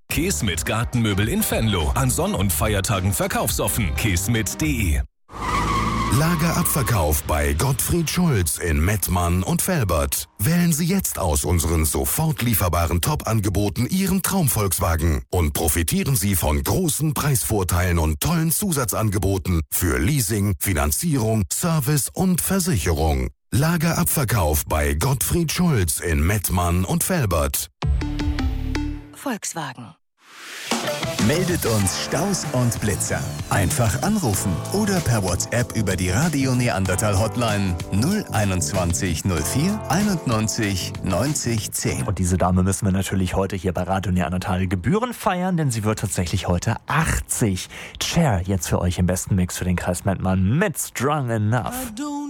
Keesmit Gartenmöbel in Venlo. An Sonn- und Feiertagen verkaufsoffen. keesmit.de. Lagerabverkauf bei Gottfried Schulz in Mettmann und Velbert. Wählen Sie jetzt aus unseren sofort lieferbaren Top-Angeboten Ihren Traum-Volkswagen und profitieren Sie von großen Preisvorteilen und tollen Zusatzangeboten für Leasing, Finanzierung, Service und Versicherung. Lagerabverkauf bei Gottfried Schulz in Mettmann und Velbert. Volkswagen. Meldet uns Staus und Blitzer. Einfach anrufen oder per WhatsApp über die Radio Neandertal Hotline 021 04 91 90 10. Und diese Dame müssen wir natürlich heute hier bei Radio Neandertal Gebühren feiern, denn sie wird tatsächlich heute 80. Cher, jetzt für euch im besten Mix für den Kreis Mettmann mit Strong Enough.